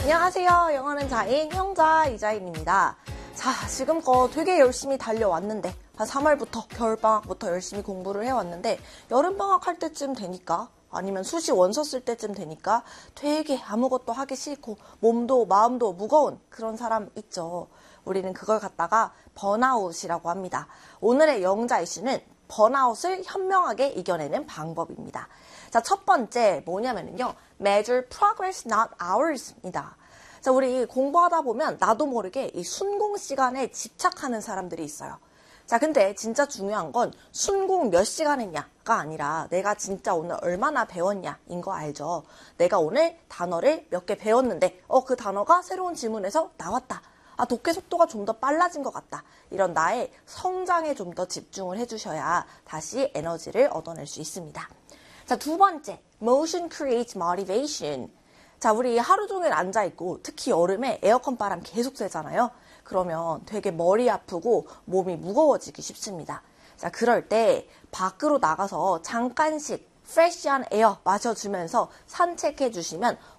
안녕하세요. 영어는 자인 형자 이자인입니다. 자, 지금껏 되게 열심히 달려왔는데 한 3월부터 겨울방학부터 열심히 공부를 해왔는데 여름방학 할 때쯤 되니까 아니면 수시 원서 쓸 때쯤 되니까 되게 아무것도 하기 싫고 몸도 마음도 무거운 그런 사람 있죠. 우리는 그걸 갖다가 번아웃이라고 합니다. 오늘의 영자 이슈는 번아웃을 현명하게 이겨내는 방법입니다. 자, 첫 번째 뭐냐면요. Measure progress, not hours입니다. 자, 우리 공부하다 보면 나도 모르게 이 순공 시간에 집착하는 사람들이 있어요. 자, 근데 진짜 중요한 건 순공 몇 시간 했냐가 아니라 내가 진짜 오늘 얼마나 배웠냐인 거 알죠? 내가 오늘 단어를 몇 개 배웠는데 그 단어가 새로운 지문에서 나왔다. 아, 독해 속도가 좀 더 빨라진 것 같다. 이런 나의 성장에 좀 더 집중을 해주셔야 다시 에너지를 얻어낼 수 있습니다. 자, 두 번째, motion creates motivation. 자, 우리 하루 종일 앉아있고 특히 여름에 에어컨 바람 계속 쐬잖아요. 그러면 되게 머리 아프고 몸이 무거워지기 쉽습니다. 자, 그럴 때 밖으로 나가서 잠깐씩 프레시한 에어 마셔주면서 산책해 주시면